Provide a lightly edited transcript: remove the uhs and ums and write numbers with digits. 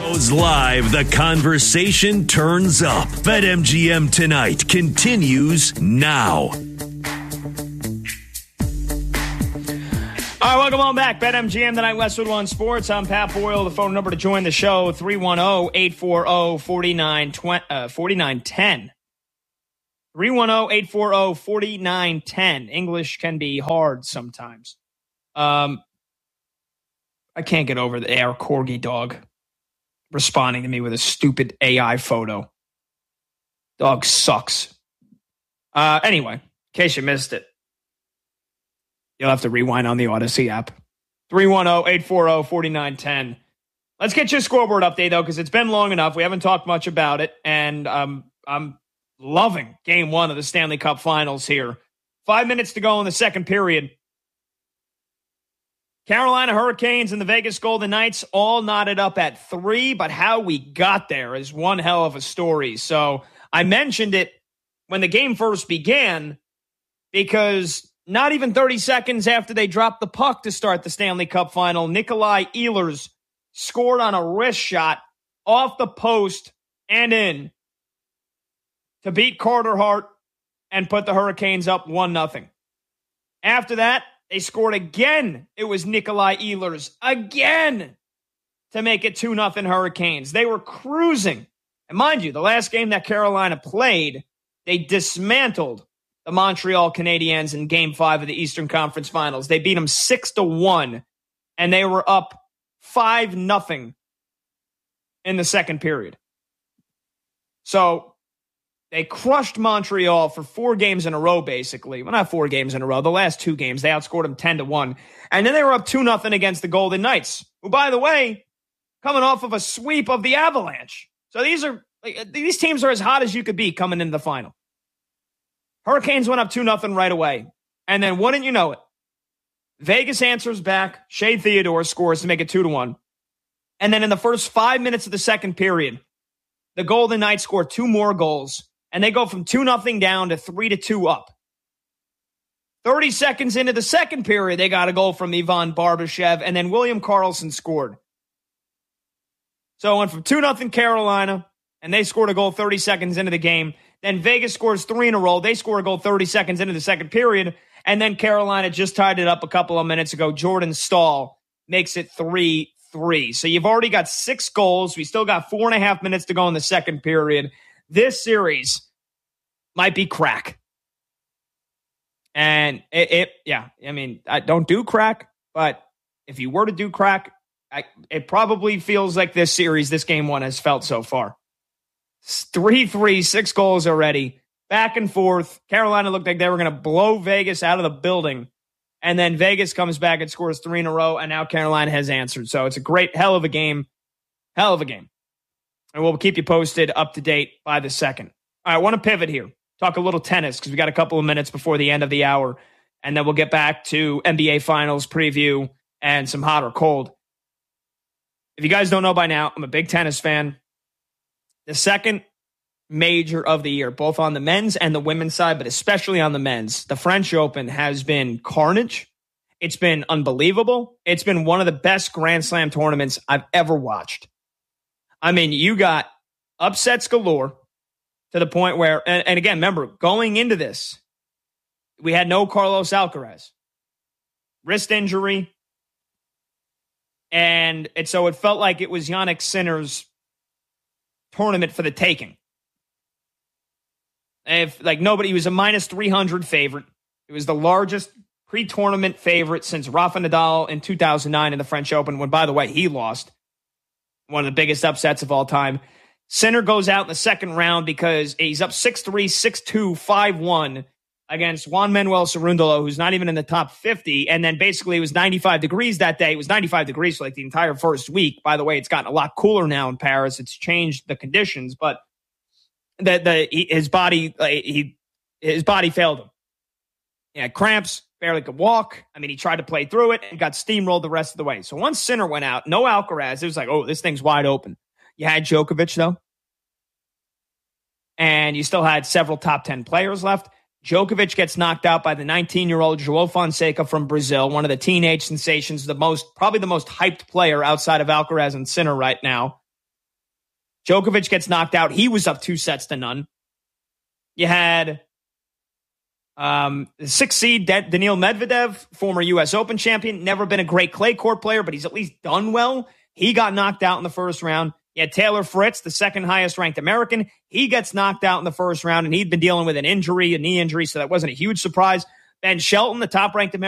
Goes live, the conversation turns up. BetMGM Tonight continues now. All right, welcome on back. BetMGM Tonight, Westwood One Sports. I'm Pat Boyle. The phone number to join the show, 310-840-4910. 310-840-4910. English can be hard sometimes. I can't get over our corgi dog responding to me with a stupid AI photo. Dog sucks. Anyway, in case you missed it, you'll have to rewind on the Odyssey app. 310-840-4910. Let's get your scoreboard update, though, because it's been long enough. We haven't talked much about it, and I'm loving Game 1 of the Stanley Cup Finals here. 5 minutes to go in the second period. Carolina Hurricanes and the Vegas Golden Knights all knotted up at 3, but how we got there is one hell of a story. So I mentioned it when the game first began because not even 30 seconds after they dropped the puck to start the Stanley Cup Final, Nikolai Ehlers scored on a wrist shot off the post and in to beat Carter Hart and put the Hurricanes up 1-0. After that, they scored again. It was Nikolai Ehlers again to make it 2-0 Hurricanes. They were cruising. And mind you, the last game that Carolina played, they dismantled the Montreal Canadiens in Game 5 of the Eastern Conference Finals. They beat them 6-1, and they were up 5-0 in the second period. So they crushed Montreal for 4 games in a row, basically. Well, not 4 games in a row. The last 2 games, they outscored them 10-1. And then they were up 2-0 against the Golden Knights, who, by the way, coming off of a sweep of the Avalanche. So these teams are as hot as you could be coming into the final. Hurricanes went up 2-0 right away. And then, wouldn't you know it, Vegas answers back. Shea Theodore scores to make it 2-1. And then in the first 5 minutes of the second period, the Golden Knights score 2 more goals. And they go from 2-0 down to 3-2 up. 30 seconds into the second period, they got a goal from Ivan Barbashev, and then William Karlsson scored. So it went from 2-0 Carolina, and they scored a goal 30 seconds into the game. Then Vegas scores 3 in a row. They score a goal 30 seconds into the second period, and then Carolina just tied it up a couple of minutes ago. Jordan Staal makes it 3-3. So you've already got 6 goals. We still got 4.5 minutes to go in the second period. This series might be crack. And I don't do crack, but if you were to do crack, it probably feels like this series, this Game 1 has felt so far. 3-3, 6 goals already, back and forth. Carolina looked like they were going to blow Vegas out of the building. And then Vegas comes back and scores 3 in a row, and now Carolina has answered. So it's a great, hell of a game. Hell of a game. And we'll keep you posted up to date by the second. All right, I want to pivot here. Talk a little tennis because we got a couple of minutes before the end of the hour. And then we'll get back to NBA Finals preview and some hot or cold. If you guys don't know by now, I'm a big tennis fan. The second major of the year, both on the men's and the women's side, but especially on the men's, the French Open has been carnage. It's been unbelievable. It's been one of the best Grand Slam tournaments I've ever watched. I mean, you got upsets galore to the point where, and again, remember, going into this, we had no Carlos Alcaraz. Wrist injury. And so it felt like it was Jannik Sinner's tournament for the taking. He was a minus 300 favorite. It was the largest pre-tournament favorite since Rafa Nadal in 2009 in the French Open, when, by the way, he lost. One of the biggest upsets of all time. Sinner goes out in the second round because he's up 6-3, 6-2, 5-1 against Juan Manuel Cerundolo, who's not even in the top 50. And then basically it was 95 degrees that day. It was 95 degrees for like the entire first week. By the way, it's gotten a lot cooler now in Paris. It's changed the conditions, but his body failed him. He had cramps, barely could walk. I mean, he tried to play through it and got steamrolled the rest of the way. So once Sinner went out, no Alcaraz, it was like, oh, this thing's wide open. You had Djokovic, though. And you still had several top 10 players left. Djokovic gets knocked out by the 19-year-old João Fonseca from Brazil, one of the teenage sensations, probably the most hyped player outside of Alcaraz and Sinner right now. Djokovic gets knocked out. He was up 2-0. You had the 6th seed Daniil Medvedev, former U.S. Open champion, never been a great clay court player, but he's at least done well. He got knocked out in the first round. You had Taylor Fritz, the second highest ranked American. He gets knocked out in the first round, and he'd been dealing with a knee injury, so that wasn't a huge surprise. Ben Shelton, the top ranked American.